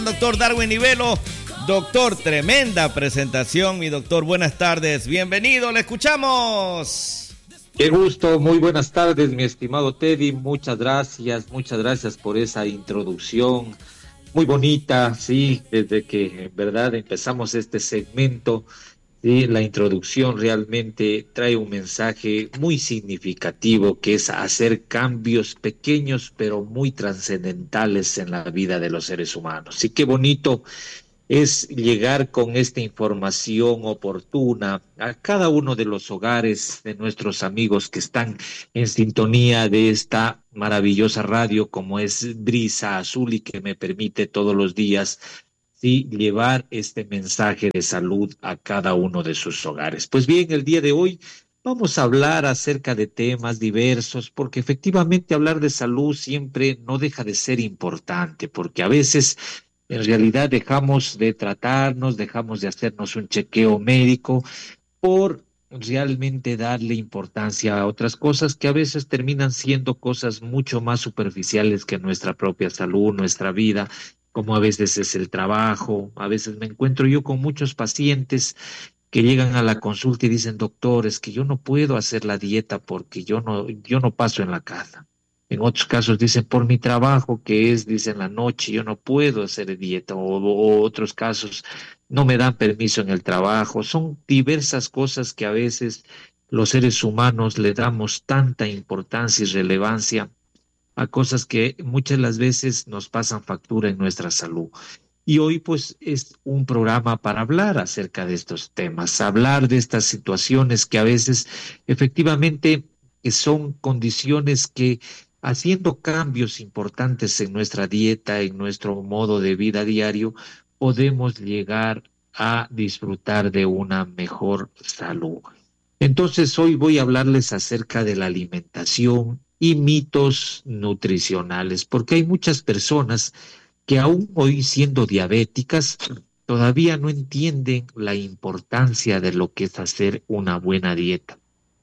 Doctor Darwin Nivelo. Doctor, tremenda presentación, mi doctor. Buenas tardes, bienvenido, le escuchamos. Qué gusto, muy buenas tardes, mi estimado Teddy. Muchas gracias por esa introducción muy bonita, sí, desde que en verdad empezamos este segmento. Sí, la introducción realmente trae un mensaje muy significativo, que es hacer cambios pequeños pero muy trascendentales en la vida de los seres humanos. Y qué bonito es llegar con esta información oportuna a cada uno de los hogares de nuestros amigos que están en sintonía de esta maravillosa radio como es Brisa Azul, y que me permite todos los días, sí, llevar este mensaje de salud a cada uno de sus hogares. Pues bien, el día de hoy vamos a hablar acerca de temas diversos, porque efectivamente hablar de salud siempre no deja de ser importante, porque a veces en realidad dejamos de tratarnos, dejamos de hacernos un chequeo médico por realmente darle importancia a otras cosas que a veces terminan siendo cosas mucho más superficiales que nuestra propia salud, nuestra vida, como a veces es el trabajo. A veces me encuentro yo con muchos pacientes que llegan a la consulta y dicen: doctor, es que yo no puedo hacer la dieta porque yo no paso en la casa. En otros casos dicen: por mi trabajo, que es, dicen, la noche, yo no puedo hacer dieta. O otros casos: no me dan permiso en el trabajo. Son diversas cosas que a veces los seres humanos le damos tanta importancia y relevancia a cosas que muchas de las veces nos pasan factura en nuestra salud. Y hoy pues es un programa para hablar acerca de estos temas, hablar de estas situaciones que a veces efectivamente que son condiciones que, haciendo cambios importantes en nuestra dieta, en nuestro modo de vida diario, podemos llegar a disfrutar de una mejor salud. Entonces hoy voy a hablarles acerca de la alimentación y mitos nutricionales, porque hay muchas personas que aún hoy, siendo diabéticas, todavía no entienden la importancia de lo que es hacer una buena dieta.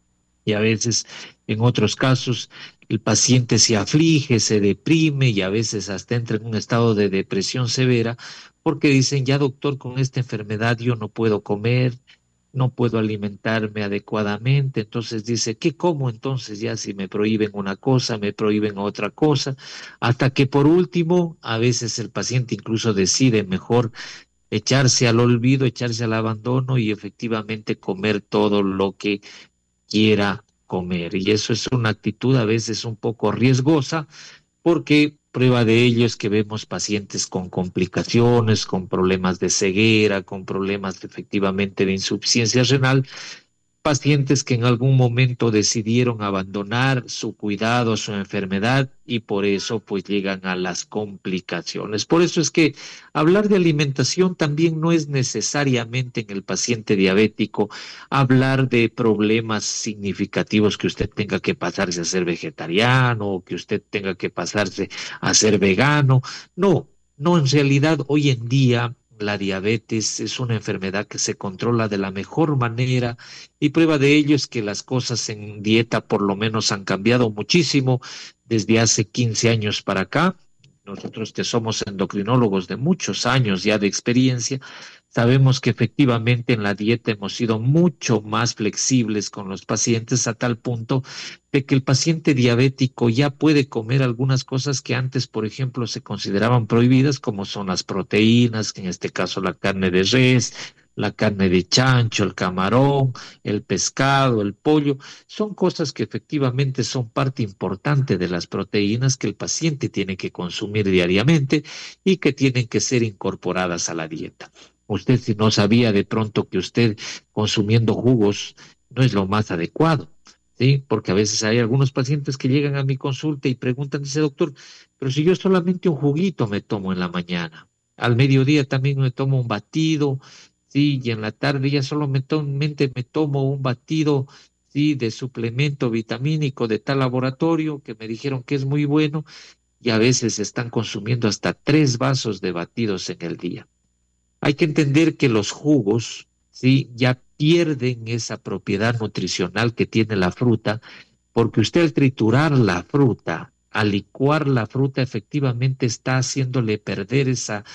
Y a veces, en otros casos, el paciente se aflige, se deprime y a veces hasta entra en un estado de depresión severa, porque dicen: ya doctor, con esta enfermedad yo no puedo comer, no puedo alimentarme adecuadamente. Entonces dice: ¿qué como entonces ya si me prohíben una cosa, me prohíben otra cosa? Hasta que por último, a veces el paciente incluso decide mejor echarse al olvido, echarse al abandono y efectivamente comer todo lo que quiera comer. Y eso es una actitud a veces un poco riesgosa, porque prueba de ello es que vemos pacientes con complicaciones, con problemas de ceguera, con problemas efectivamente de insuficiencia renal, pacientes que en algún momento decidieron abandonar su cuidado, su enfermedad, y por eso pues llegan a las complicaciones. Por eso es que hablar de alimentación también no es necesariamente en el paciente diabético hablar de problemas significativos, que usted tenga que pasarse a ser vegetariano o que usted tenga que pasarse a ser vegano. No, no, en realidad hoy en día la diabetes es una enfermedad que se controla de la mejor manera, y prueba de ello es que las cosas en dieta por lo menos han cambiado muchísimo desde hace 15 años para acá. Nosotros, que somos endocrinólogos de muchos años ya de experiencia, sabemos que efectivamente en la dieta hemos sido mucho más flexibles con los pacientes, a tal punto de que el paciente diabético ya puede comer algunas cosas que antes, por ejemplo, se consideraban prohibidas, como son las proteínas, que en este caso la carne de res, la carne de chancho, el camarón, el pescado, el pollo. Son cosas que efectivamente son parte importante de las proteínas que el paciente tiene que consumir diariamente y que tienen que ser incorporadas a la dieta. Usted, si no sabía de pronto que usted consumiendo jugos no es lo más adecuado, ¿sí? Porque a veces hay algunos pacientes que llegan a mi consulta y preguntan: dice, doctor, pero si yo solamente un juguito me tomo en la mañana, al mediodía también me tomo un batido, sí, y en la tarde ya solamente me tomo un batido, sí, de suplemento vitamínico de tal laboratorio que me dijeron que es muy bueno, y a veces están consumiendo hasta 3 vasos de batidos en el día. Hay que entender que los jugos, sí, ya pierden esa propiedad nutricional que tiene la fruta, porque usted, al triturar la fruta, al licuar la fruta, efectivamente está haciéndole perder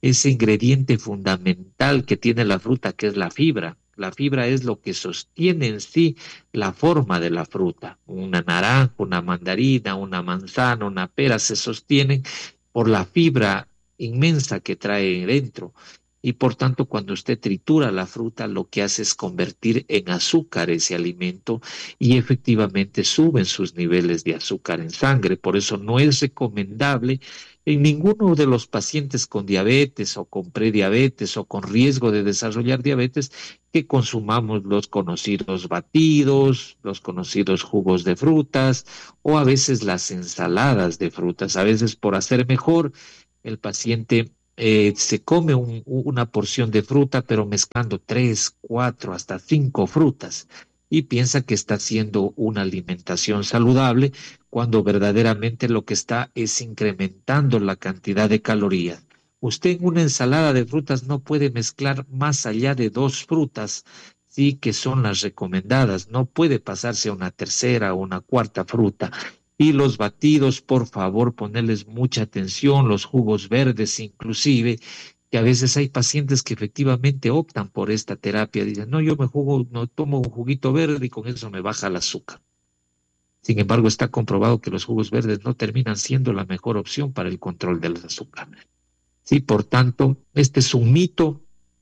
ese ingrediente fundamental que tiene la fruta, que es la fibra. La fibra es lo que sostiene en sí la forma de la fruta. Una naranja, una mandarina, una manzana, una pera se sostienen por la fibra inmensa que trae dentro. Y por tanto, cuando usted tritura la fruta, lo que hace es convertir en azúcar ese alimento y efectivamente suben sus niveles de azúcar en sangre. Por eso no es recomendable en ninguno de los pacientes con diabetes o con prediabetes o con riesgo de desarrollar diabetes que consumamos los conocidos batidos, los conocidos jugos de frutas o a veces las ensaladas de frutas. A veces por hacer mejor, el paciente se come una porción de fruta, pero mezclando 3, 4, hasta 5 frutas y piensa que está haciendo una alimentación saludable cuando verdaderamente lo que está es incrementando la cantidad de calorías. Usted en una ensalada de frutas no puede mezclar más allá de 2 frutas, sí que son las recomendadas. No puede pasarse a una tercera o una cuarta fruta. Y los batidos, por favor, ponerles mucha atención, los jugos verdes inclusive, que a veces hay pacientes que efectivamente optan por esta terapia. Dicen, no, no tomo un juguito verde y con eso me baja el azúcar. Sin embargo, está comprobado que los jugos verdes no terminan siendo la mejor opción para el control del azúcar. Sí, por tanto, este es un mito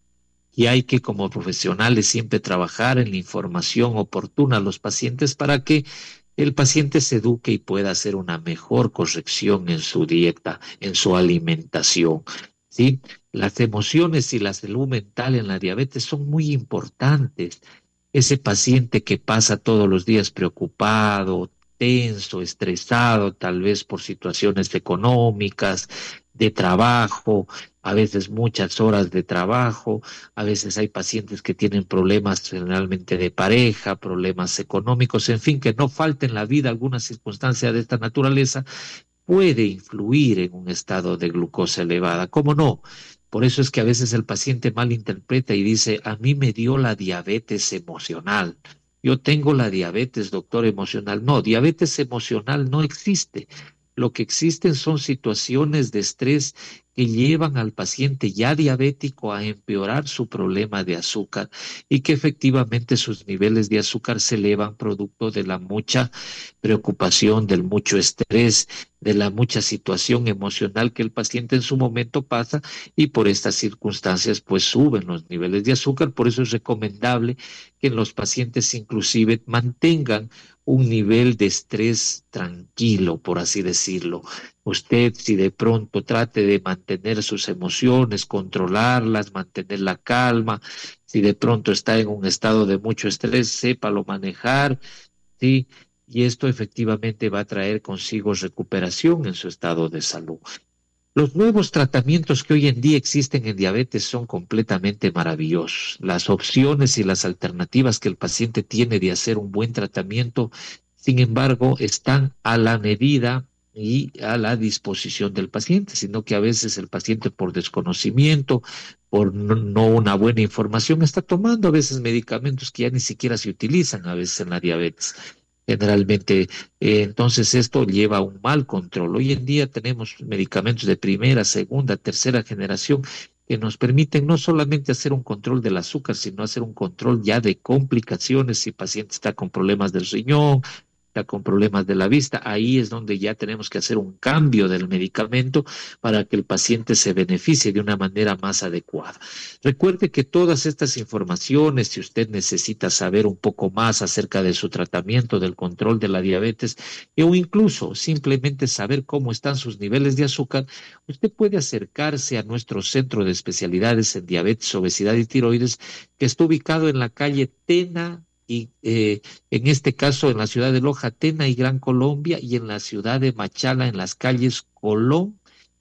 y hay que, como profesionales, siempre trabajar en la información oportuna a los pacientes para que el paciente se eduque y pueda hacer una mejor corrección en su dieta, en su alimentación. ¿Sí? Las emociones y la salud mental en la diabetes son muy importantes. Ese paciente que pasa todos los días preocupado, tenso, estresado, tal vez por situaciones económicas, de trabajo, a veces muchas horas de trabajo, a veces hay pacientes que tienen problemas generalmente de pareja, problemas económicos, en fin, que no falta en la vida alguna circunstancia de esta naturaleza, puede influir en un estado de glucosa elevada. ¿Cómo no? Por eso es que a veces el paciente malinterpreta y dice, a mí me dio la diabetes emocional. Yo tengo la diabetes, doctor, emocional. No, diabetes emocional no existe. Lo que existen son situaciones de estrés que llevan al paciente ya diabético a empeorar su problema de azúcar y que efectivamente sus niveles de azúcar se elevan producto de la mucha preocupación, del mucho estrés, de la mucha situación emocional que el paciente en su momento pasa y por estas circunstancias pues suben los niveles de azúcar. Por eso es recomendable que en los pacientes inclusive mantengan un nivel de estrés tranquilo, por así decirlo. Usted, si de pronto trate de mantener sus emociones, controlarlas, mantener la calma, si de pronto está en un estado de mucho estrés, sépalo manejar, ¿sí? Y esto efectivamente va a traer consigo recuperación en su estado de salud. Los nuevos tratamientos que hoy en día existen en diabetes son completamente maravillosos. Las opciones y las alternativas que el paciente tiene de hacer un buen tratamiento, sin embargo, están a la medida y a la disposición del paciente, sino que a veces el paciente por desconocimiento, por no una buena información, está tomando a veces medicamentos que ya ni siquiera se utilizan a veces en la diabetes. Generalmente, entonces esto lleva a un mal control. Hoy en día tenemos medicamentos de primera, segunda, tercera generación que nos permiten no solamente hacer un control del azúcar, sino hacer un control ya de complicaciones si el paciente está con problemas del riñón, está con problemas de la vista. Ahí es donde ya tenemos que hacer un cambio del medicamento para que el paciente se beneficie de una manera más adecuada. Recuerde que todas estas informaciones, si usted necesita saber un poco más acerca de su tratamiento, del control de la diabetes, o incluso simplemente saber cómo están sus niveles de azúcar, usted puede acercarse a nuestro centro de especialidades en diabetes, obesidad y tiroides, que está ubicado en la calle Tena y en este caso en la ciudad de Loja, Tena y Gran Colombia, y en la ciudad de Machala, en las calles Colón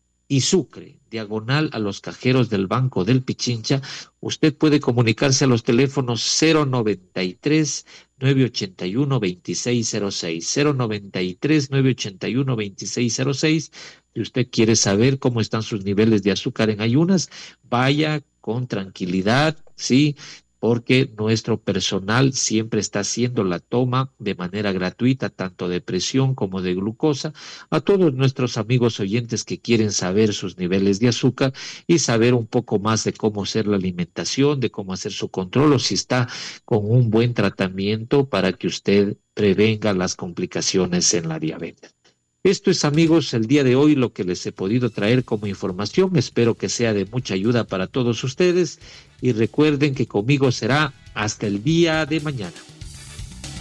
y Sucre, diagonal a los cajeros del Banco del Pichincha. Usted puede comunicarse a los teléfonos 093-981-2606, 093-981-2606. Si usted quiere saber cómo están sus niveles de azúcar en ayunas, vaya con tranquilidad, ¿sí? porque nuestro personal siempre está haciendo la toma de manera gratuita, tanto de presión como de glucosa, a todos nuestros amigos oyentes que quieren saber sus niveles de azúcar y saber un poco más de cómo hacer la alimentación, de cómo hacer su control o si está con un buen tratamiento para que usted prevenga las complicaciones en la diabetes. Esto es, amigos, el día de hoy lo que les he podido traer como información. Espero que sea de mucha ayuda para todos ustedes y recuerden que conmigo será hasta el día de mañana.